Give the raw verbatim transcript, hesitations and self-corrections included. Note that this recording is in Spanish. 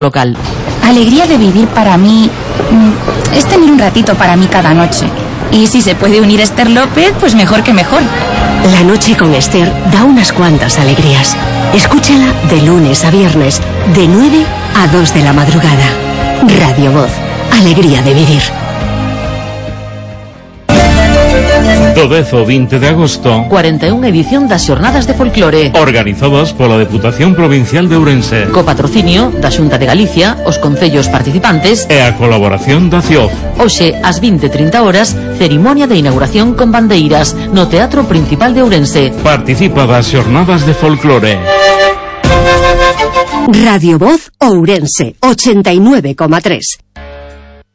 local. Alegría de vivir para mí mmm, es tener un ratito para mí cada noche. Y si se puede unir Esther López, pues mejor que mejor. La noche con Esther da unas cuantas alegrías. Escúchala de lunes a viernes, de nueve a dos de la madrugada. Radio Voz, alegría de vivir. Do dez ao vinte de agosto, cuarenta e unha edición das Xornadas de Folclore, organizadas pola Deputación Provincial de Ourense, co patrocinio da Xunta de Galicia, os concellos participantes e a colaboración da C I O F. Hoxe, ás vinte e trinta horas, cerimonia de inauguración con bandeiras no Teatro Principal de Ourense. Participa das Xornadas de Folclore. Radio Voz Ourense, ochenta y nueve coma tres.